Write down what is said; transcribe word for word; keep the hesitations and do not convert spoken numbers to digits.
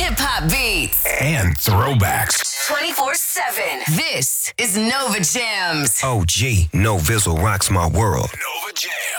hip hop beats, and throwbacks. twenty-four seven. This is Nova Jams. O G, No Vizzle rocks my world. No